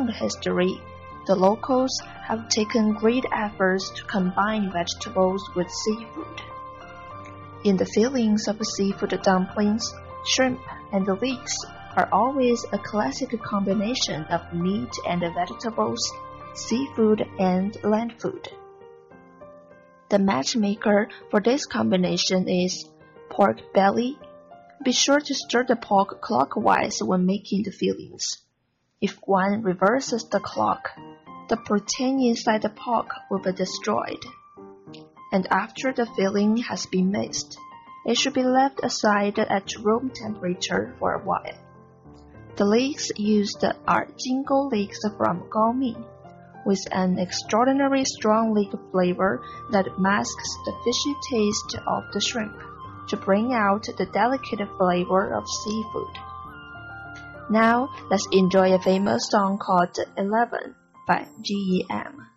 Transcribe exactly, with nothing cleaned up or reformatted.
long history, the locals have taken great efforts to combine vegetables with seafood. In the fillings of seafood dumplings, shrimp and leeks are always a classic combination of meat and vegetables, seafood and land food. The matchmaker for this combination is pork belly. Be sure to stir the pork clockwise when making the fillings. If one reverses the clock, the protein inside the pork will be destroyed. And after the filling has been mixed, it should be left aside at room temperature for a while. The leeks used are Jingo leeks from Gaomi, with an extraordinary strong leek flavor that masks the fishy taste of the shrimp to bring out the delicate flavor of seafood. Now, let's enjoy a famous song called Eleven by G E M.